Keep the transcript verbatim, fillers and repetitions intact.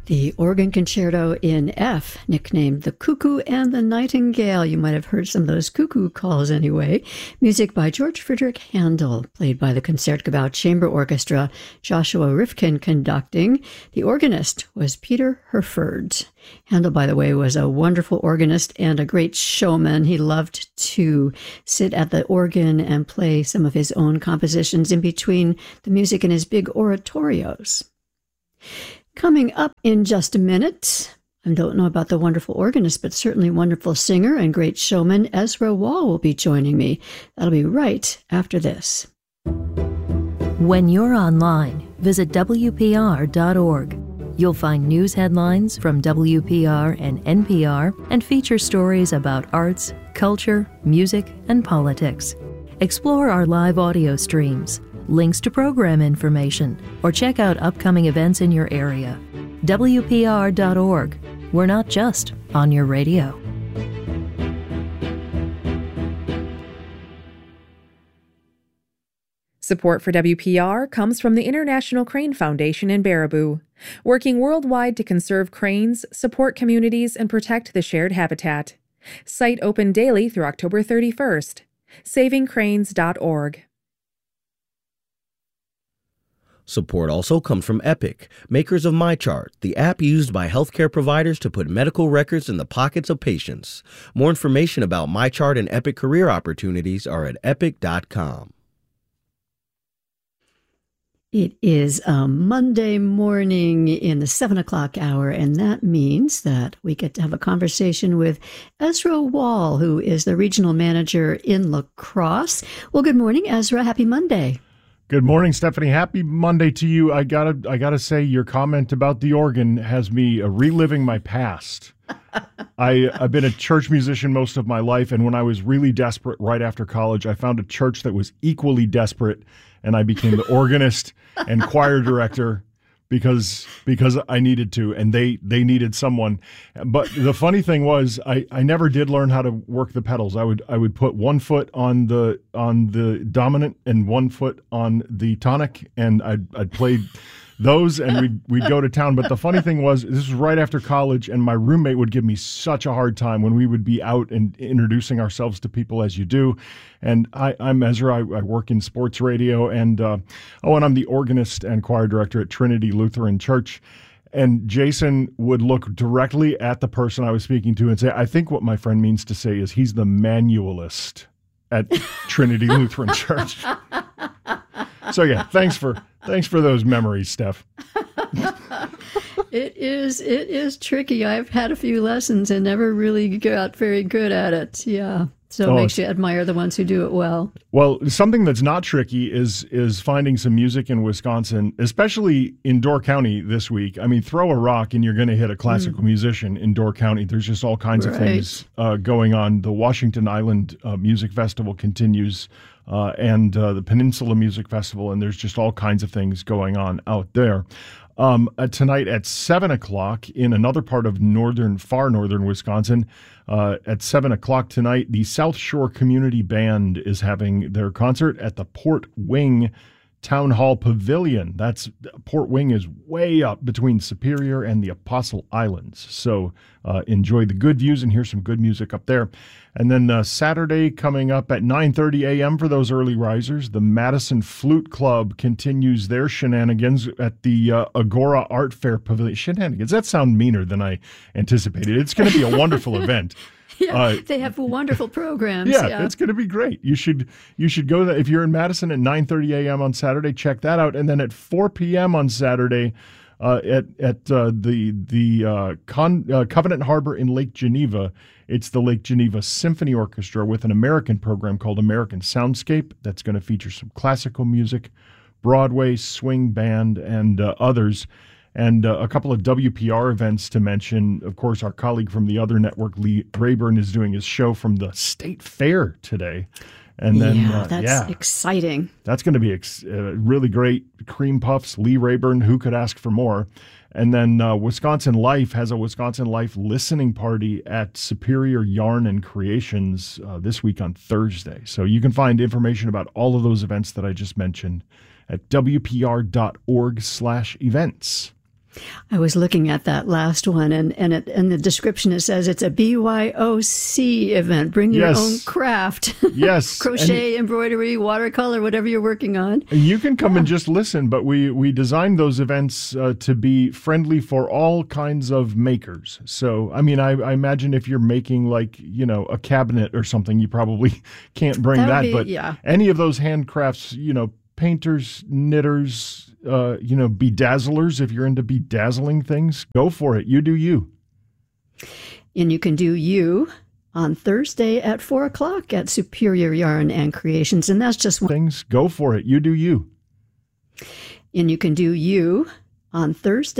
The organ concerto in F, nicknamed the Cuckoo and the Nightingale. You might have heard some of those cuckoo calls anyway. Music by George Friedrich Handel, played by the Concertgebouw Chamber Orchestra, Joshua Rifkin conducting. The organist was Peter Herford. Handel, by the way, was a wonderful organist and a great showman. He loved to sit at the organ and play some of his own compositions in between the music in his big oratorios. Coming up in just a minute, I don't know about the wonderful organist, but certainly wonderful singer and great showman, Ezra Wall will be joining me. That'll be right after this. When you're online, visit W P R dot org. You'll find news headlines from W P R and N P R and feature stories about arts, culture, music, and politics. Explore our live audio streams, links to program information, or check out upcoming events in your area. W P R dot org. We're not just on your radio. Support for W P R comes from the International Crane Foundation in Baraboo, working worldwide to conserve cranes, support communities, and protect the shared habitat. Site open daily through October thirty-first. saving cranes dot org. Support also comes from Epic, makers of MyChart, the app used by healthcare providers to put medical records in the pockets of patients. More information about MyChart and Epic career opportunities are at epic dot com. It is a Monday morning in the seven o'clock hour, and that means that we get to have a conversation with Ezra Wall, who is the regional manager in La Crosse. Well, good morning, Ezra. Happy Monday. Good morning, Stephanie. Happy Monday to you. I gotta, I gotta say, your comment about the organ has me uh, reliving my past. I, I've been a church musician most of my life, and when I was really desperate right after college, I found a church that was equally desperate, and I became the organist and choir director because because I needed to, and they they needed someone. But the funny thing was, I, I never did learn how to work the pedals. I would I would put one foot on the on the dominant and one foot on the tonic, and I'd I'd play those, and we'd, we'd go to town. But the funny thing was, this was right after college, and my roommate would give me such a hard time when we would be out and introducing ourselves to people, as you do. And I, I'm Ezra. I, I work in sports radio, and uh, oh, and I'm the organist and choir director at Trinity Lutheran Church. And Jason would look directly at the person I was speaking to and say, I think what my friend means to say is he's the manualist at Trinity Lutheran Church. So yeah, thanks for thanks for those memories, Steph. It is it is tricky. I've had a few lessons and never really got very good at it. Yeah. So it Oh, makes you admire the ones who do it well. Well, something that's not tricky is is finding some music in Wisconsin, especially in Door County this week. I mean, throw a rock and you're going to hit a classical mm. musician in Door County. There's just all kinds right. of things uh, going on. The Washington Island uh, Music Festival continues, uh, and uh, the Peninsula Music Festival, and there's just all kinds of things going on out there. Um, uh, tonight at seven o'clock in another part of northern, far northern Wisconsin, uh, at seven o'clock tonight, the South Shore Community Band is having their concert at the Port Wing Town Hall Pavilion. That's Port Wing is way up between Superior and the Apostle Islands. So uh, enjoy the good views and hear some good music up there. And then uh, Saturday coming up at nine thirty a.m. for those early risers, the Madison Flute Club continues their shenanigans at the uh, Agora Art Fair Pavilion. Shenanigans, that sounds meaner than I anticipated. It's going to be a wonderful event. Yeah, uh, they have wonderful programs. Yeah, yeah. It's going to be great. You should you should go there. If you're in Madison at nine thirty a.m. on Saturday, check that out. And then at four p.m. on Saturday uh, at at uh, the the uh, Con, uh, Covenant Harbor in Lake Geneva, it's the Lake Geneva Symphony Orchestra with an American program called American Soundscape that's going to feature some classical music, Broadway, swing band, and uh, others. And uh, a couple of W P R events to mention. Of course, our colleague from the other network, Lee Rayburn, is doing his show from the State Fair today. And then, yeah, uh, that's yeah, exciting. That's going to be ex- uh, really great. Cream Puffs, Lee Rayburn, who could ask for more? And then uh, Wisconsin Life has a Wisconsin Life listening party at Superior Yarn and Creations uh, this week on Thursday. So you can find information about all of those events that I just mentioned at W P R dot org slash events. I was looking at that last one, and and it, in the description it says it's a B Y O C event. Bring your Yes. own craft. Yes. Crochet, And embroidery, watercolor, whatever you're working on. you can come and just listen, but we, we designed those events uh, to be friendly for all kinds of makers. So, I mean, I, I imagine if you're making like, you know, a cabinet or something, you probably can't bring That would that. be- but yeah. any of those handcrafts, you know, painters, knitters, uh, you know, bedazzlers, if you're into bedazzling things, go for it. You do you. And you can do you on Thursday at four o'clock at Superior Yarn and Creations. And that's just one. Things, go for it. You do you. And you can do you on Thursday.